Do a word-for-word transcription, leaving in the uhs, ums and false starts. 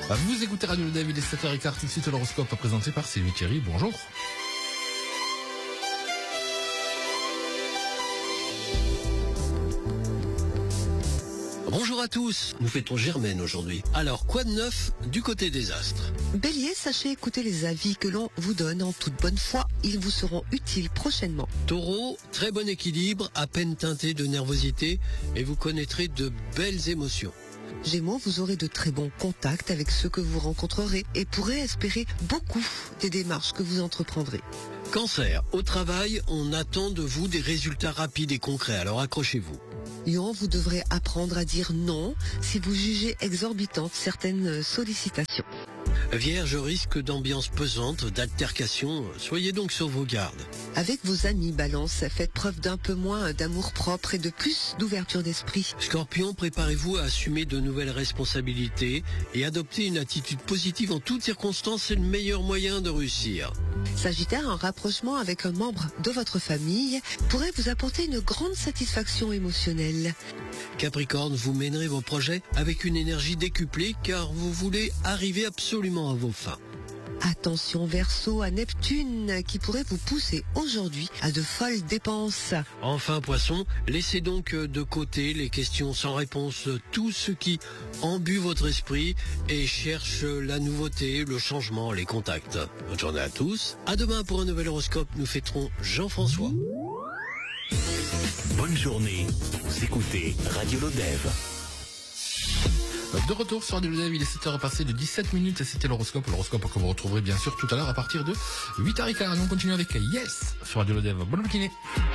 Vous écoutez Radio Le Dev, il est sept heures quinze, tout de suite l'horoscope présenté par Sylvie Thierry. Bonjour. Bonjour à tous, nous fêtons Germaine aujourd'hui. Alors, quoi de neuf du côté des astres? Bélier, sachez écouter les avis que l'on vous donne en toute bonne foi. Ils vous seront utiles prochainement. Taureau, très bon équilibre, à peine teinté de nervosité, et vous connaîtrez de belles émotions. Gémeaux, vous aurez de très bons contacts avec ceux que vous rencontrerez et pourrez espérer beaucoup des démarches que vous entreprendrez. Cancer, au travail, on attend de vous des résultats rapides et concrets, alors accrochez-vous. Lion, vous devrez apprendre à dire non si vous jugez exorbitantes certaines sollicitations. Vierge, risque d'ambiance pesante, d'altercation, soyez donc sur vos gardes. Avec vos amis, Balance, faites preuve d'un peu moins d'amour-propre et de plus d'ouverture d'esprit. Scorpion, préparez-vous à assumer de nouvelles responsabilités et adopter une attitude positive en toutes circonstances, c'est le meilleur moyen de réussir. Sagittaire, un rapprochement avec un membre de votre famille pourrait vous apporter une grande satisfaction émotionnelle. Capricorne, vous mènerez vos projets avec une énergie décuplée car vous voulez arriver absolument à vos fins. Attention Verseau, à Neptune qui pourrait vous pousser aujourd'hui à de folles dépenses. Enfin Poisson, laissez donc de côté les questions sans réponse, tout ce qui embue votre esprit et cherche la nouveauté, le changement, les contacts. Bonne journée à tous, à demain pour un nouvel horoscope, nous fêterons Jean-François. Bonne journée, vous écoutez Radio Le Dev. De retour sur Radio Le Dev, il est sept heures passées de dix-sept minutes et c'était l'horoscope. L'horoscope que vous retrouverez bien sûr tout à l'heure à partir de huit heures quinze. Nous continuons avec Yes sur Radio Le Dev. Bonne matinée.